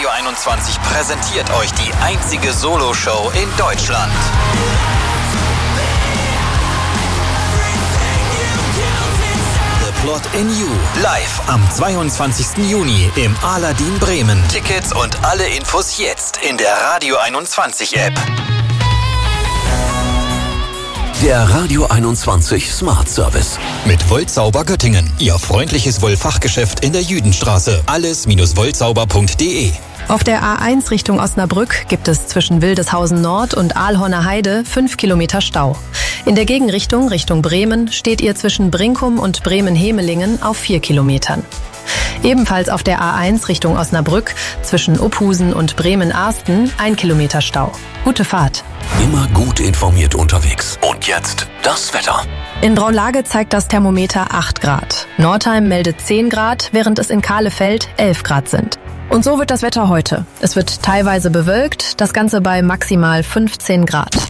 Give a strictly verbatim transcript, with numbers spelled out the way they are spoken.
Radio einundzwanzig präsentiert euch die einzige Solo-Show in Deutschland. The Plot in You. Live am zweiundzwanzigsten Juni im Aladdin Bremen. Tickets und alle Infos jetzt in der Radio einundzwanzig App. Der Radio einundzwanzig Smart Service. Mit Wollzauber Göttingen. Ihr freundliches Wollfachgeschäft in der Jüdenstraße. alles wollzauber punkt de. Auf der A eins Richtung Osnabrück gibt es zwischen Wildeshausen Nord und Aalhorner Heide fünf Kilometer Stau. In der Gegenrichtung Richtung Bremen steht ihr zwischen Brinkum und Bremen-Hemelingen auf vier Kilometern. Ebenfalls auf der A eins Richtung Osnabrück zwischen Uphusen und Bremen-Arsten ein Kilometer Stau. Gute Fahrt. Immer gut informiert unterwegs. Und jetzt das Wetter. In Braunlage zeigt das Thermometer acht Grad. Nordheim meldet zehn Grad, während es in Kahlefeld elf Grad sind. Und so wird das Wetter heute. Es wird teilweise bewölkt, das Ganze bei maximal fünfzehn Grad.